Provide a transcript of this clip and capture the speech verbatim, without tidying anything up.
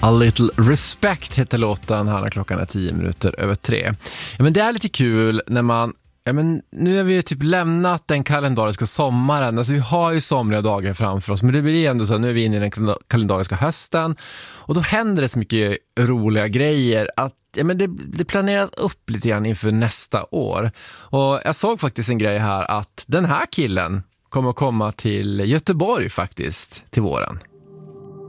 A Little Respect heter låten här när klockan är tio minuter över tre. Ja, men det är lite kul när man... Ja, men nu har vi ju typ lämnat den kalendariska sommaren. Alltså vi har ju somriga dagar framför oss. Men det blir ändå så, nu är vi inne i den kalendariska hösten. Och då händer det så mycket roliga grejer att ja, men det, det planeras upp lite grann inför nästa år. Och jag såg faktiskt en grej här att den här killen kommer att komma till Göteborg faktiskt till våren.